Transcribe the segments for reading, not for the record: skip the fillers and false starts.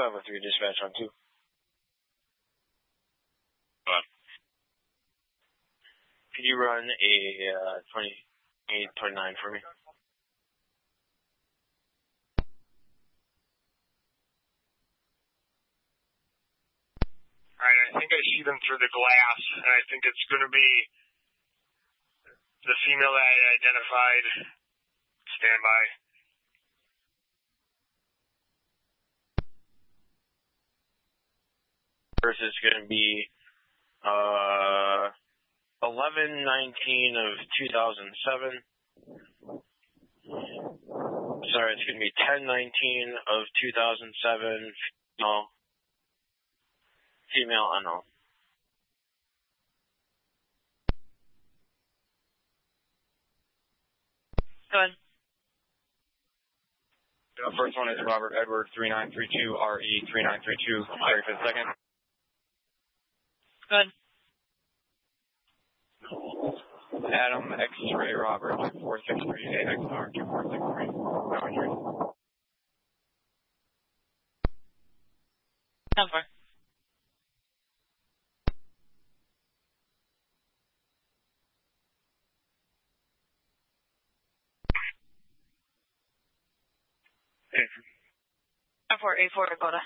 503 dispatch on 2. Could you run a 2829 for me? Alright, I think I see them through the glass, and I think it's going to be the female that I identified. Stand by. First is going to be 11/19 of 2007. Sorry, it's going to be 10/19 of 2007. Female unknown. Go ahead. First one is Robert Edward 3932 RE 3932. Sorry for the second. Go ahead. Adam X-Ray Robert 2463 AXR 2463. No injury. How far? A4 Dakota.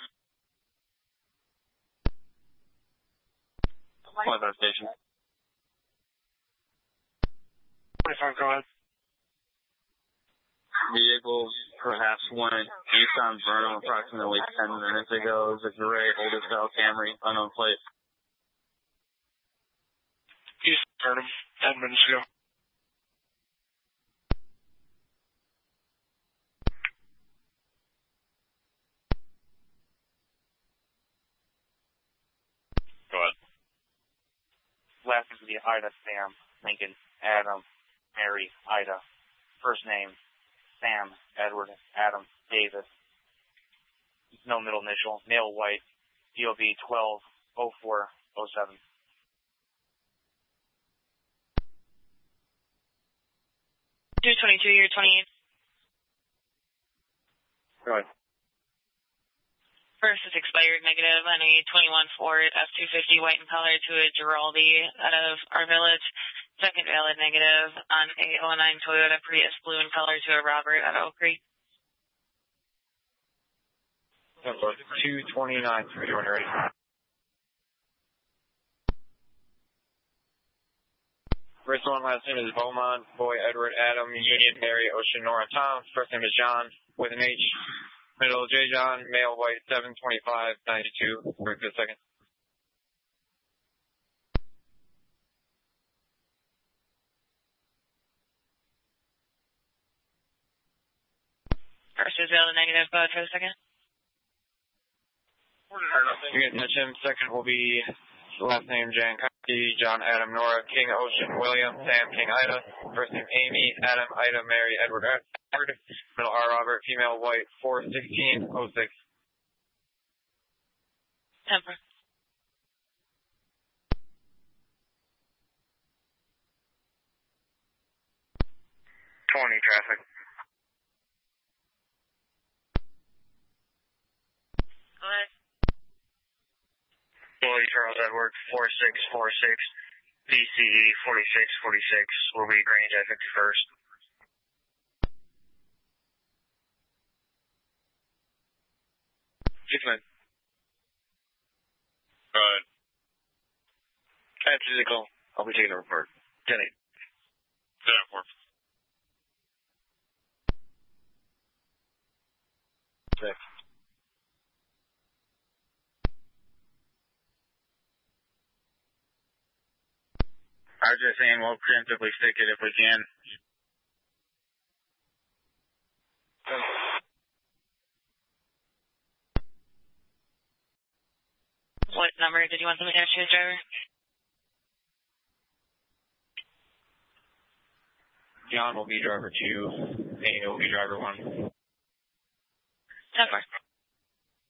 Flight station. 25, go ahead. Vehicle perhaps went east on Vernon approximately 10 minutes ago. It's a gray Oldsmobile Camry, unknown plate. East Vernon, 10 minutes ago. Go ahead. Last is the Ida Sam Lincoln Adam Mary Ida. First name Sam Edward Adam Davis. No middle initial. Male white. DOB 120407. You're 28. Go ahead. First is expired negative on a 21 Ford F-250 white in color to a Giraldi out of our village. Second valid negative on a 09 Toyota Prius blue in color to a Robert out of Oak Creek. 229 3 ready. First one, last name is Beaumont, Boy Edward Adam, Union Mary Ocean Nora Tom. First name is John with an H. Middle J. John, male white 72592. Wait for a second. First is valid negative, go ahead for the second. You get Mitchum. Second will be last name Jan Coffey, John Adam Nora, King Ocean William, Sam King Ida. First name Amy, Adam Ida Mary Edward Edward. Middle R Robert, female white 41606. Temper. 20 traffic. Go ahead. Boy Charles Edward 4646. PCE 4646 will be Grange at 51st. Six-man. Alright. At physical, I'll be taking a report. 10-8. 10-4. 6. I was just saying we'll preemptively stick it if we can. What number did you want them to catch his driver? John will be driver 2. Amy will be driver 1. 10-4.